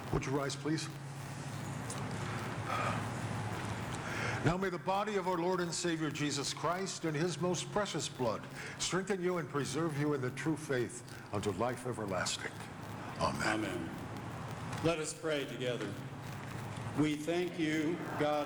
Would you rise, please? Now may the body of our Lord and Savior Jesus Christ and his most precious blood strengthen you and preserve you in the true faith unto life everlasting. Amen. Amen. Let us pray together. We thank you, God